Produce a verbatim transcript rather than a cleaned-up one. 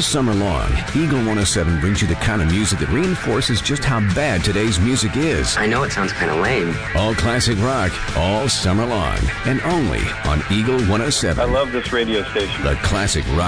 summer long, Eagle one oh seven brings you the kind of music that reinforces just how bad today's music is. I know it sounds kind of lame. All classic rock, all summer long, and only on Eagle one oh seven. I love this radio station. The classic rock.